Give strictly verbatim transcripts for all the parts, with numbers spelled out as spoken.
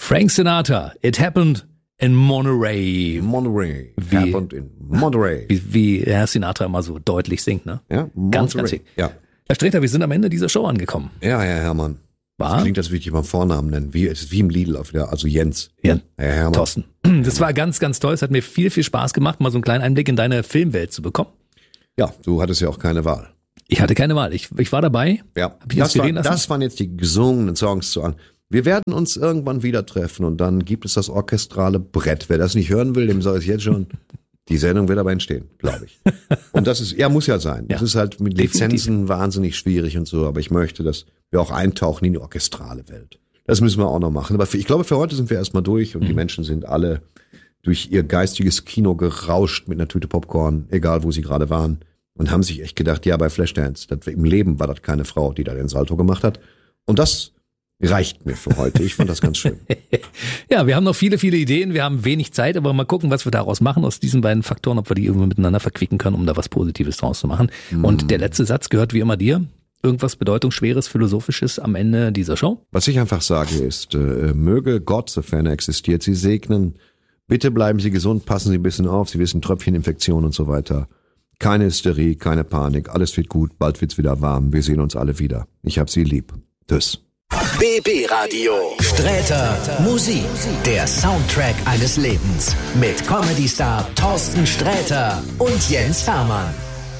Frank Sinatra, It Happened in Monterey. Monterey. Wie, Happened in Monterey. Wie, wie Herr Sinatra immer so deutlich singt, ne? Ja, Monterey. Ganz, ganz dick. Ja. Herr Streter, wir sind am Ende dieser Show angekommen. Ja, Herr Hermann. War? Das klingt, als würde ich dich beim Vornamen nennen. Wie, es ist wie im Lidl auch wieder. Also Jens. Ja. Herr Hermann. Thorsten. Das war ganz, ganz toll. Es hat mir viel, viel Spaß gemacht, mal so einen kleinen Einblick in deine Filmwelt zu bekommen. Ja, du hattest ja auch keine Wahl. Ich hatte keine Wahl. Ich, ich war dabei. Ja, Hab ich das, war, lassen? das waren jetzt die gesungenen Songs zu an. Wir werden uns irgendwann wieder treffen und dann gibt es das orchestrale Brett. Wer das nicht hören will, dem soll es jetzt schon. Die Sendung wird aber entstehen, glaube ich. Und das ist, ja, muss ja sein. Das Ja, ist halt mit definitiv. Lizenzen wahnsinnig schwierig und so, aber ich möchte, dass wir auch eintauchen in die orchestrale Welt. Das müssen wir auch noch machen. Aber für, ich glaube, für heute sind wir erstmal durch und mhm. die Menschen sind alle durch ihr geistiges Kino gerauscht mit einer Tüte Popcorn, egal wo sie gerade waren, und haben sich echt gedacht, ja, bei Flashdance, das, im Leben war das keine Frau, die da den Salto gemacht hat. Und das reicht mir für heute. Ich fand das ganz schön. Ja, wir haben noch viele, viele Ideen. Wir haben wenig Zeit, aber mal gucken, was wir daraus machen aus diesen beiden Faktoren, ob wir die irgendwie miteinander verquicken können, um da was Positives draus zu machen. Mm. Und der letzte Satz gehört wie immer dir. Irgendwas Bedeutungsschweres, Philosophisches am Ende dieser Show? Was ich einfach sage ist, äh, möge Gott, sofern er existiert, Sie segnen. Bitte bleiben Sie gesund, passen Sie ein bisschen auf. Sie wissen, Tröpfcheninfektion und so weiter. Keine Hysterie, keine Panik. Alles wird gut. Bald wird's wieder warm. Wir sehen uns alle wieder. Ich hab Sie lieb. Tschüss. B B Radio. Sträter Musik. Der Soundtrack eines Lebens. Mit Comedy-Star Thorsten Sträter und Jens Hermann.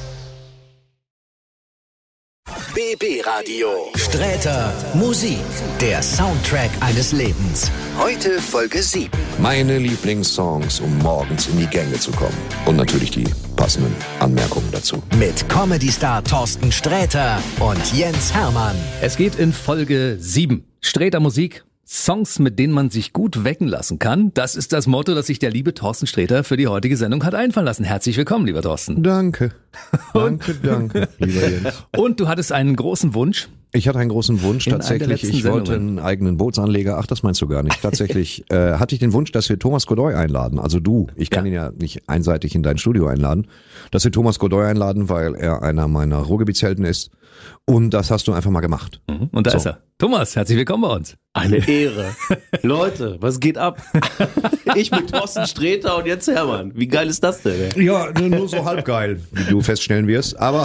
B B Radio. Sträter Musik. Der Soundtrack eines Lebens. Heute Folge sieben. Meine Lieblingssongs, um morgens in die Gänge zu kommen. Und natürlich die passenden Anmerkungen dazu. Mit Comedy-Star Thorsten Sträter und Jens Hermann. Es geht in Folge sieben. Sträter Musik. Songs, mit denen man sich gut wecken lassen kann. Das ist das Motto, das sich der liebe Thorsten Sträter für die heutige Sendung hat einfallen lassen. Herzlich willkommen, lieber Thorsten. Danke. Danke, danke, lieber Jens. Und du hattest einen großen Wunsch. Ich hatte einen großen Wunsch In einer der tatsächlich. letzten Ich wollte Sendungen. einen eigenen Bootsanleger. Ach, das meinst du gar nicht. Tatsächlich äh, hatte ich den Wunsch, dass wir Thomas Godoy einladen. Also du. Ich kann Ja. ihn ja nicht einseitig in dein Studio einladen. Dass wir Thomas Godoy einladen, weil er einer meiner Ruhrgebietshelden ist. Und das hast du einfach mal gemacht. Und da So. ist er. Thomas, herzlich willkommen bei uns. Eine Ehre. Leute, was geht ab? Ich mit Thorsten Sträter und Jens Hermann. Wie geil ist das denn? Ey? Ja, nur, nur so halb geil, wie du feststellen wirst. Aber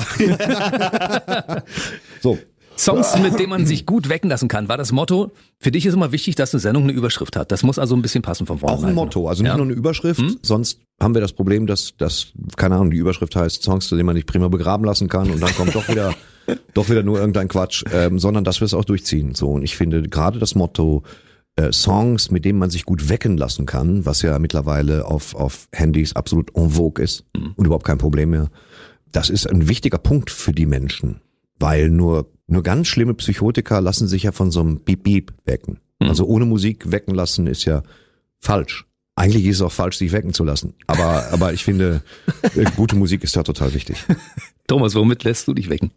so. Songs, mit denen man sich gut wecken lassen kann, war das Motto. Für dich ist immer wichtig, dass eine Sendung eine Überschrift hat. Das muss also ein bisschen passen von vorne. Auch ein Motto, also nicht Ja. nur eine Überschrift, Hm? sonst haben wir das Problem, dass, dass, keine Ahnung, die Überschrift heißt Songs, zu denen man nicht prima begraben lassen kann und dann kommt doch wieder, doch wieder nur irgendein Quatsch, ähm, sondern dass wir es auch durchziehen. So, und ich finde gerade das Motto äh, Songs, mit denen man sich gut wecken lassen kann, was ja mittlerweile auf, auf Handys absolut en vogue ist Hm. und überhaupt kein Problem mehr, das ist ein wichtiger Punkt für die Menschen, weil nur, nur ganz schlimme Psychotiker lassen sich ja von so einem Beep-Beep wecken. Mhm. Also ohne Musik wecken lassen ist ja falsch. Eigentlich ist es auch falsch, sich wecken zu lassen. Aber, aber ich finde, äh, gute Musik ist da total wichtig. Thomas, womit lässt du dich wecken?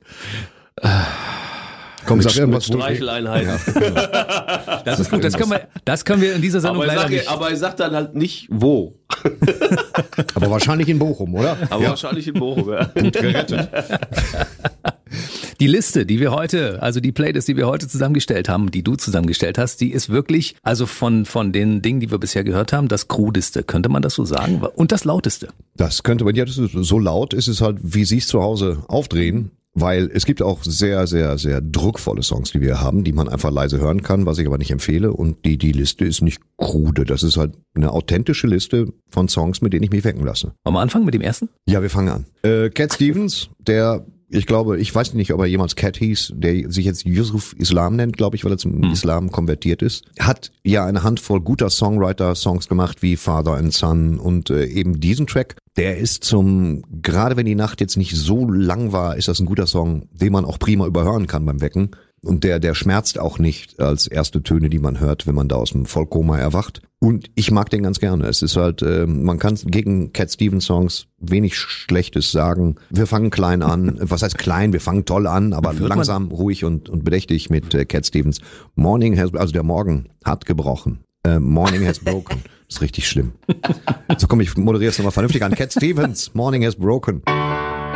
Komm, Mit, sag irgendwas, mit wo- Streicheleinheiten. Das ist gut, das können wir, das können wir in dieser Sendung Aber ich, leider sag, nicht. aber ich sag dann halt nicht wo. Aber wahrscheinlich in Bochum, oder? Aber wahrscheinlich in Bochum. Ja. Gerettet. Die Liste, die wir heute, also die Playlist, die wir heute zusammengestellt haben, die du zusammengestellt hast, die ist wirklich, also von, von den Dingen, die wir bisher gehört haben, das krudeste, könnte man das so sagen? Und das lauteste. Das könnte man, ja, das ist, so laut ist es halt, wie sie es zu Hause aufdrehen. Weil es gibt auch sehr, sehr, sehr druckvolle Songs, die wir haben, die man einfach leise hören kann, was ich aber nicht empfehle. Und die, die Liste ist nicht krude. Das ist halt eine authentische Liste von Songs, mit denen ich mich wecken lasse. Wollen wir anfangen mit dem ersten? Ja, wir fangen an. Äh, Cat Stevens, der, ich glaube, ich weiß nicht, ob er jemals Cat hieß, der sich jetzt Yusuf Islam nennt, glaube ich, weil er zum Hm. Islam konvertiert ist, hat ja eine Handvoll guter Songwriter-Songs gemacht, wie Father and Son und äh, eben diesen Track. Der ist zum, gerade wenn die Nacht jetzt nicht so lang war, ist das ein guter Song, den man auch prima überhören kann beim Wecken. Und der, der schmerzt auch nicht als erste Töne, die man hört, wenn man da aus dem Vollkoma erwacht. Und ich mag den ganz gerne. Es ist halt, äh, man kann gegen Cat Stevens Songs wenig Schlechtes sagen. Wir fangen klein an. Was heißt klein? Wir fangen toll an, aber Wird man- langsam, ruhig und, und bedächtig mit äh, Cat Stevens. Morning has, also der Morgen hat gebrochen. Äh, Morning has broken. Das ist richtig schlimm. So komm, ich moderiere es nochmal vernünftig an. Cat Stevens, Morning has broken.